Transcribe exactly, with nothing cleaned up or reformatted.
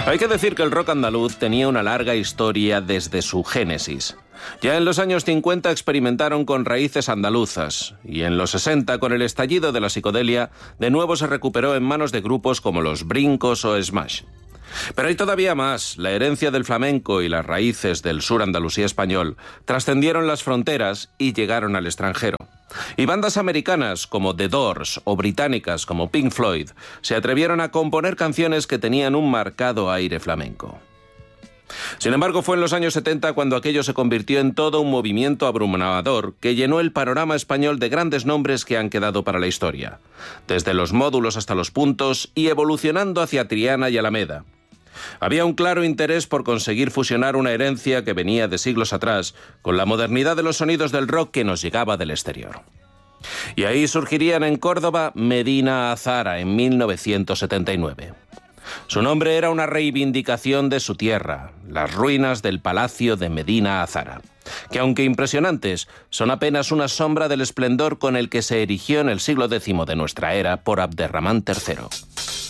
Hay que decir que el rock andaluz tenía una larga historia desde su génesis. Ya en los años cincuenta experimentaron con raíces andaluzas y en los sesenta, con el estallido de la psicodelia, de nuevo se recuperó en manos de grupos como los Brincos o Smash. Pero hay todavía más. La herencia del flamenco y las raíces del sur andalusí español trascendieron las fronteras y llegaron al extranjero. Y bandas americanas como The Doors o británicas como Pink Floyd se atrevieron a componer canciones que tenían un marcado aire flamenco. Sin embargo, fue en los años setenta cuando aquello se convirtió en todo un movimiento abrumador que llenó el panorama español de grandes nombres que han quedado para la historia, desde los Módulos hasta los Puntos y evolucionando hacia Triana y Alameda. Había un claro interés por conseguir fusionar una herencia que venía de siglos atrás con la modernidad de los sonidos del rock que nos llegaba del exterior. Y ahí surgirían en Córdoba Medina Azahara en mil novecientos setenta y nueve. Su nombre era una reivindicación de su tierra, las ruinas del palacio de Medina Azahara, que aunque impresionantes, son apenas una sombra del esplendor con el que se erigió en el siglo décimo de nuestra era por Abderramán tercero.